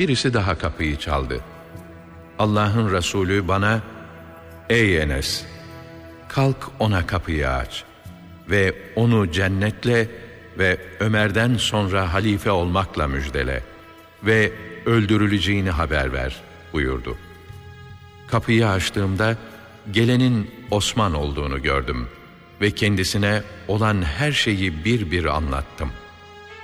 birisi daha kapıyı çaldı. Allah'ın Resulü bana, "Ey Enes, kalk ona kapıyı aç ve onu cennetle ve Ömer'den sonra halife olmakla müjdele ve öldürüleceğini haber ver," buyurdu. Kapıyı açtığımda gelenin Osman olduğunu gördüm ve kendisine olan her şeyi bir bir anlattım.